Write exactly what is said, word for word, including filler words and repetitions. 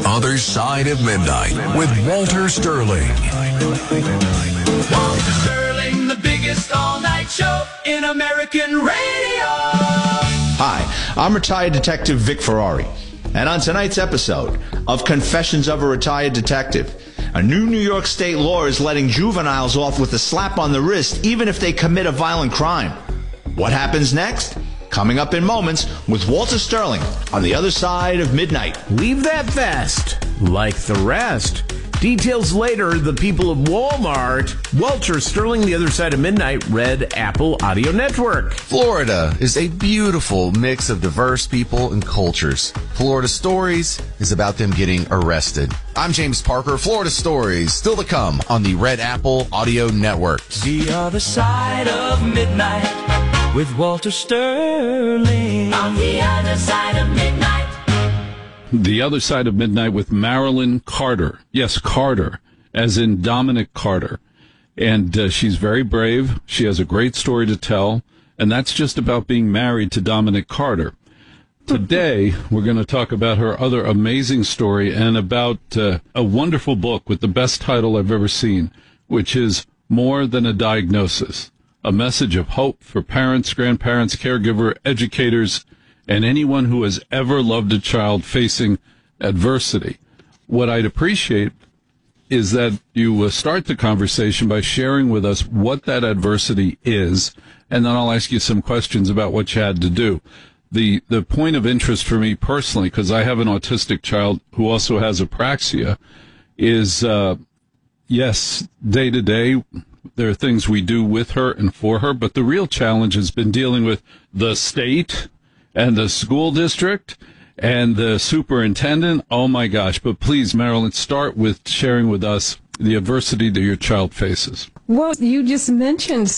Other Side of Midnight with Walter Sterling. Walter Sterling, the biggest all-night show in American radio. Hi, I'm retired detective Vic Ferrari. And on tonight's episode of Confessions of a Retired Detective, a new New York state law is letting juveniles off with a slap on the wrist even if they commit a violent crime. What happens next? Coming up in moments with Walter Sterling on The Other Side of Midnight. Leave that vest like the rest. Details later, the people of Walmart. Walter Sterling, The Other Side of Midnight, Red Apple Audio Network. Florida is a beautiful mix of diverse people and cultures. Florida Stories is about them getting arrested. I'm James Parker. Florida Stories, still to come on the Red Apple Audio Network. The Other Side of Midnight with Walter Sterling. On the Other Side of Midnight. The Other Side of Midnight with Marilyn Carter. Yes, Carter, as in Dominic Carter. And uh, she's very brave. She has a great story to tell. And that's just about being married to Dominic Carter. Today, we're going to talk about her other amazing story and about uh, a wonderful book with the best title I've ever seen, which is More Than a Diagnosis, a message of hope for parents, grandparents, caregiver, educators, and anyone who has ever loved a child facing adversity. What I'd appreciate is that you uh, start the conversation by sharing with us what that adversity is, and then I'll ask you some questions about what you had to do. The the point of interest for me personally, because I have an autistic child who also has apraxia, is, uh, yes, day to day, there are things we do with her and for her, but the real challenge has been dealing with the state and the school district and the superintendent. Oh, my gosh. But please, Marilyn, start with sharing with us the adversity that your child faces. Well, you just mentioned